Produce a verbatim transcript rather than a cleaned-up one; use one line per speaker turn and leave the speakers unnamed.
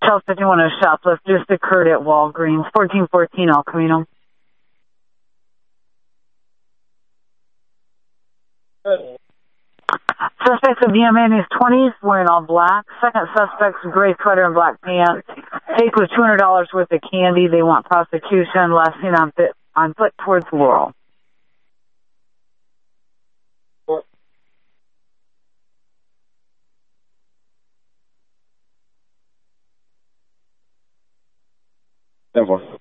South fifty-one, a shoplift just occurred at Walgreens, fourteen fourteen El Camino. Suspect's a V M A in his twenties, wearing all black. Second suspect's gray sweater and black pants. Take was two hundred dollars worth of candy. They want prosecution. Last seen on, fit, on foot towards Laurel.
ten four.